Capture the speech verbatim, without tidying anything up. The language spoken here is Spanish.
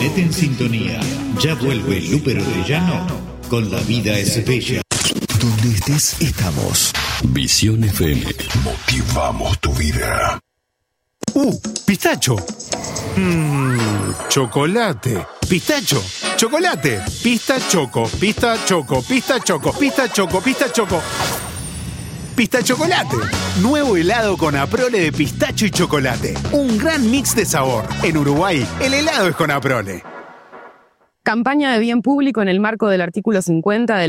Ponete en sintonía. Ya vuelve Luper Orellano con La Vida es Bella. Donde estés, estamos. Visión F M. Motivamos tu vida. Uh, pistacho. Mmm, chocolate. Pistacho, chocolate. Pista choco, pista choco, pista choco, pista choco, pista choco. Pista chocolate. Nuevo helado con Aprole de pistacho y chocolate. Un gran mix de sabor. En Uruguay, el helado es con Aprole. Campaña de bien público en el marco del artículo cincuenta de